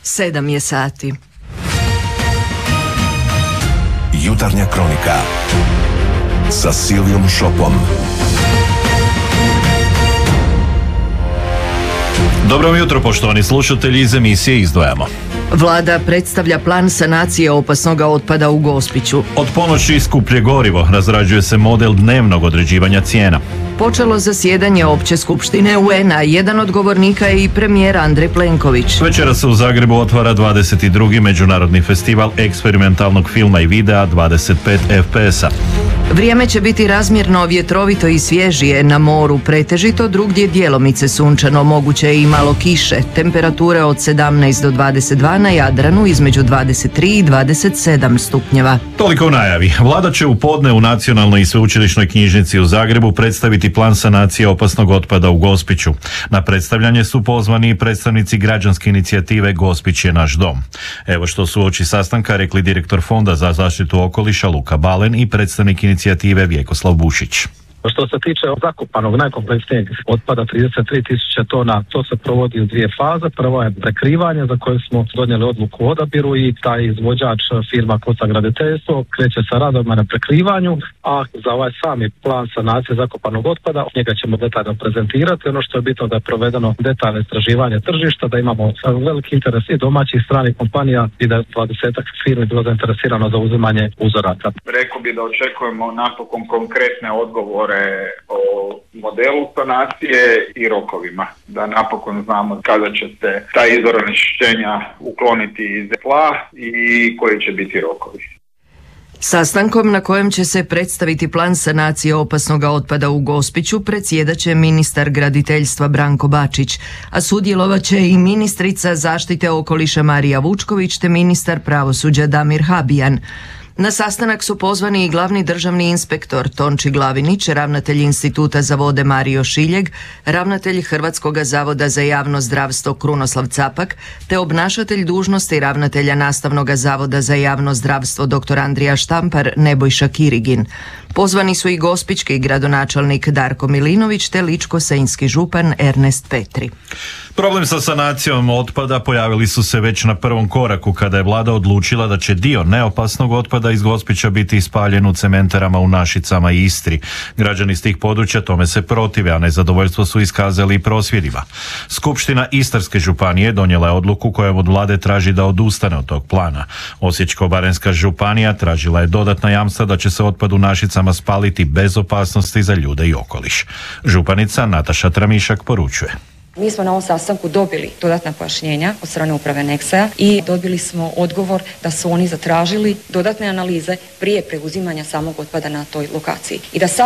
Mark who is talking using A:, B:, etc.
A: 7 je sati.
B: Jutarnja kronika sa Silvijom Šopom.
C: Dobro jutro, poštovani slušatelji, iz emisije Izdvajamo.
A: Vlada predstavlja plan sanacije opasnog otpada u Gospiću.
C: Od ponoći skuplje gorivo, razrađuje se model dnevnog određivanja cijena.
A: Počelo zasjedanje opće skupštine UN-a, jedan od govornika je i premijer Andrej Plenković.
C: Večera se u Zagrebu otvara 22. međunarodni festival eksperimentalnog filma i videa 25 FPS-a.
A: Vrijeme će biti razmjerno vjetrovito i svježije, na moru pretežito, drugdje djelomice sunčano, moguće je i malo kiše. Temperature od 17 do 22, na Jadranu između 23 i 27 stupnjeva.
C: Toliko u najavi. Vlada će u podne u Nacionalnoj i sveučilišnoj knjižnici u Zagrebu predstaviti plan sanacije opasnog otpada u Gospiću. Na predstavljanje su pozvani i predstavnici građanske inicijative Gospić je naš dom. Evo što su uoči sastanka rekli direktor Fonda za zaštitu okoliša Luka Balen i predstavnik inicijative Vjekoslav Bušić.
D: Što se tiče zakopanog najkompleksnijeg otpada 33.000 tona, to se provodi u dvije faze. Prva je prekrivanje za koje smo donijeli odluku o odabiru i taj izvođač firma Kosa graditeljstvo kreće sa radovima na prekrivanju, a za ovaj sami plan sanacije zakopanog otpada njega ćemo detaljno prezentirati. Ono što je bitno da je provedeno detaljno istraživanje tržišta, da imamo veliki interes i domaćih i stranih kompanija i da je 20 firmi bilo zainteresirano za uzimanje uzoraka.
E: Rekao bi da očekujemo napokon konkretne odgovore o modelu sanacije i rokovima, da napokon znamo kada će se ta izvor onečišćenja ukloniti iz tla i koji će biti rokovi.
A: Sastankom na kojem će se predstaviti plan sanacije opasnog otpada u Gospiću predsjedat će ministar graditeljstva Branko Bačić, a sudjelovat će i ministrica zaštite okoliša Marija Vučković te ministar pravosuđa Damir Habijan. Na sastanak su pozvani i glavni državni inspektor Tonči Glavinić, ravnatelj Instituta za vode Mario Šiljeg, ravnatelj Hrvatskog zavoda za javno zdravstvo Krunoslav Capak, te obnašatelj dužnosti ravnatelja Nastavnog zavoda za javno zdravstvo dr. Andrija Štampar Nebojša Kirigin. Pozvani su i gospićki gradonačelnik Darko Milinović te ličko-senjski župan Ernest Petri.
C: Problem sa sanacijom otpada pojavili su se već na prvom koraku kada je vlada odlučila da će dio neopasnog otpada iz Gospića biti ispaljen u cementarama u Našicama i Istri. Građani iz tih područja tome se protive, a nezadovoljstvo su iskazali i prosvjedima. Skupština Istarske županije donijela je odluku kojom od vlade traži da odustane od tog plana. Osječko-baranjska županija tražila je dodatna jamstva da će se otpad u Našicama spaliti bez opasnosti za ljude i okoliš. Županica Nataša Tramišak poručuje.
F: Mi smo na ovom sastanku dobili dodatna pojašnjenja od strane uprave Nexaja i dobili smo odgovor da su oni zatražili dodatne analize prije preuzimanja samog otpada na toj lokaciji. I da